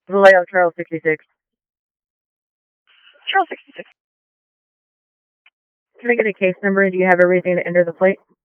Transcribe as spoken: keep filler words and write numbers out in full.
The layout Charles sixty-six. Charles sixty-six. Can I get a case number? Do you have everything to enter the plate?